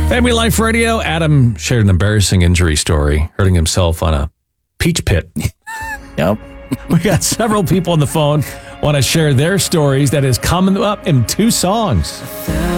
Family Life Radio. Adam shared an embarrassing injury story, hurting himself on a peach pit. Yep. We got several people on the phone want to share their stories that is coming up in 2 songs.